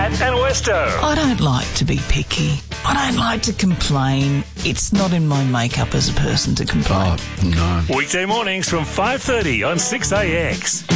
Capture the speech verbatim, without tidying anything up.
Matt and Westo. I don't like to be picky. I don't like to complain. It's not in my makeup as a person to complain. Oh, no. Weekday mornings from five thirty on six A X.